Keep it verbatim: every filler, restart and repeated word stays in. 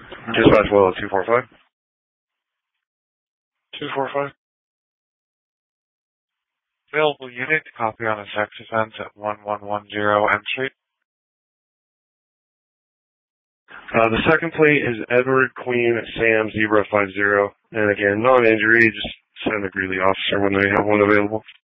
Dispatch well two four five. two four five. Available unit, copy on a sex offense at one one one zero M Street. Uh, the second plate is Edward Queen Sam zero five zero. And again, non-injury, just send a Greeley officer when they have one available.